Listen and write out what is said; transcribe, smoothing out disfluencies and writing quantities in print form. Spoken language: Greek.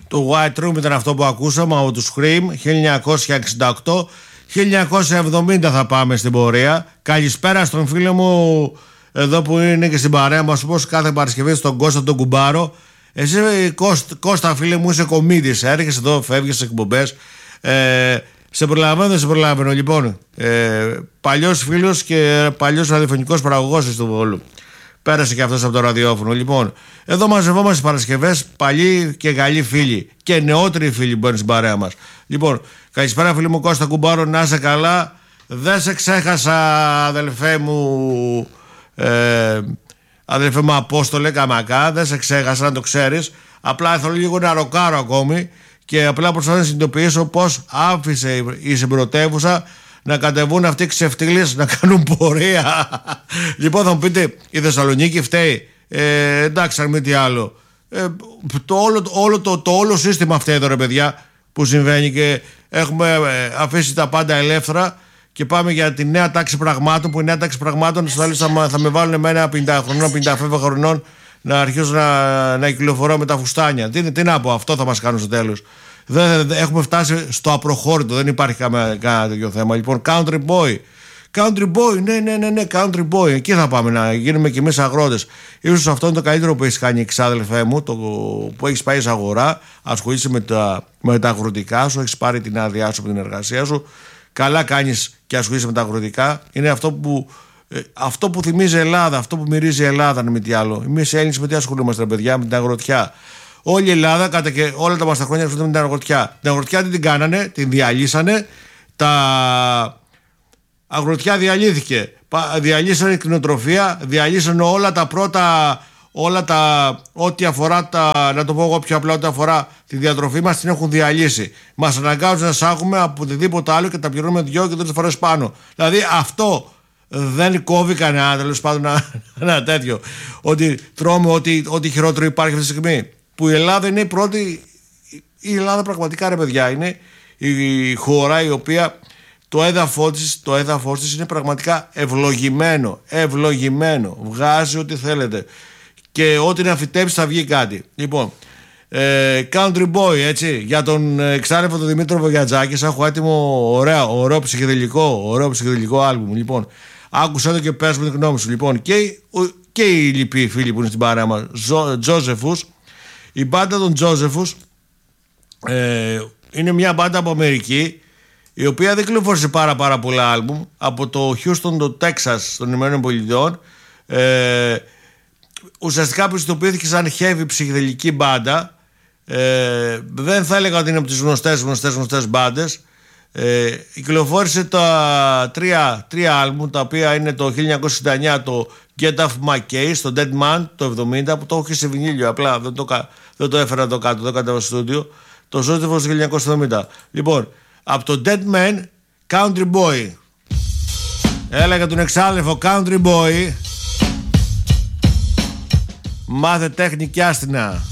Το White Room ήταν αυτό που ακούσαμε από τους Cream 1968. 1970 θα πάμε στην πορεία. Καλησπέρα στον φίλο μου εδώ που είναι και στην παρέα μας, όπως κάθε Παρασκευή, στον Κώστα τον Κουμπάρο. Εσύ Κώστα φίλε μου είσαι κομίτης, έρχεσαι εδώ, φεύγεις σε εκπομπές. Σε προλαβαίνω, δεν σε προλαβαίνω. Λοιπόν, παλιός φίλος και παλιός ραδιοφωνικός παραγωγός του Βόλου. Πέρασε και αυτός από το ραδιόφωνο. Λοιπόν, εδώ μαζευόμαστε στις Παρασκευές, παλιοί και καλοί φίλοι και νεότεροι φίλοι που μπαίνουν στην παρέα μας. Λοιπόν, καλησπέρα φίλοι μου Κώστα Κουμπάρο, να είσαι καλά. Δεν σε ξέχασα, αδελφέ μου Απόστολε Καμακά, δεν σε ξέχασα, να το ξέρεις. Απλά θέλω λίγο να ροκάρω ακόμη και απλά προσπαθώ να συνειδητοποιήσω πως άφησε η συμπρωτεύουσα να κατεβούν αυτοί οι ξεφτύλες να κάνουν πορεία. Λοιπόν, θα μου πείτε, η Θεσσαλονίκη φταίει. Εντάξει, αν μη τι άλλο. Το όλο σύστημα φταίει εδώ, ρε παιδιά, που συμβαίνει και έχουμε αφήσει τα πάντα ελεύθερα και πάμε για τη νέα τάξη πραγμάτων. Που η νέα τάξη πραγμάτων θα με βάλουν εμένα 50 χρονών, 55 χρονών να αρχίσω να κυκλοφορώ με τα φουστάνια. Τι να πω, αυτό θα μας κάνουν στο τέλος. Έχουμε φτάσει στο απροχώρητο, δεν υπάρχει κανένα τέτοιο θέμα. Λοιπόν, country boy, ναι, country boy. Εκεί θα πάμε να γίνουμε κι εμείς αγρότες. Ίσως αυτό είναι το καλύτερο που έχεις κάνει, εξάδελφέ μου, που έχεις πάει σε αγορά, ασχολείσαι με τα αγροτικά σου, έχεις πάρει την άδειά σου από την εργασία σου. Καλά κάνεις και ασχολείσαι με τα αγροτικά. Είναι αυτό που θυμίζει Ελλάδα, αυτό που μυρίζει Ελλάδα, αν μη τι άλλο. Εμείς οι Έλληνες με τι ασχολούμαστε, παιδιά, με την αγροτιά. Όλη η Ελλάδα, κατά και όλα τα μας τα χρόνια, ασχολούνται με την αγροτιά. Την αγροτιά τι την κάνανε, την διαλύσανε. Αγροτιά διαλύθηκε. Διαλύσανε την κτηνοτροφία, διαλύσανε ό,τι αφορά να το πω εγώ πιο απλά, ό,τι αφορά τη διατροφή μας, την έχουν διαλύσει. Μας αναγκάζουν να σάγουμε από οτιδήποτε άλλο και τα πληρώνουμε 2 και 3 φορές πάνω. Δηλαδή αυτό δεν κόβει κανένα, τέλος πάντων, ένα τέτοιο. Ότι τρώμε ό,τι χειρότερο υπάρχει αυτή τη στιγμή. Που η Ελλάδα είναι η πρώτη. Η Ελλάδα πραγματικά, ρε παιδιά, είναι η χώρα η οποία το έδαφος της είναι πραγματικά ευλογημένο. Βγάζει ό,τι θέλετε. Και ό,τι να φυτέψει θα βγει κάτι. Λοιπόν, country boy, έτσι, για τον εξάρεφο τον Δημήτρο Βογιατζάκη, έχω έτοιμο ωραίο ψυχεδελικό άλμπουμ. Λοιπόν, άκουσα το και πες μου την γνώμη σου. Λοιπόν, και οι λοιποί φίλοι που είναι στην παρέα μας, Τζόζεφους. Η μπάντα των Τζόζεφους είναι μια μπάντα από Αμερική, η οποία δεν κυκλοφόρησε πάρα πολλά άλμπουμ. Από το Houston, το Texas των Ηνωμένων Πολιτειών. Ουσιαστικά πιστοποιήθηκε σαν heavy ψυχεδελική μπάντα. Δεν θα έλεγα ότι είναι από τις γνωστές μπάντες. Κυκλοφόρησε τα τρία άλμπουμ, τα οποία είναι το 1969 το Get Off My Case, το Dead Man το 70, που το έχω και σε βινίλιο, απλά δεν το έφερα εδώ κάτω, το έκανα στο στούντιο. Το Ζώστεφος το 1970. Λοιπόν, από το Dead Man, Country Boy. Έλεγα τον εξάδελφο Country Boy. Μάθε τέχνη και άστινα.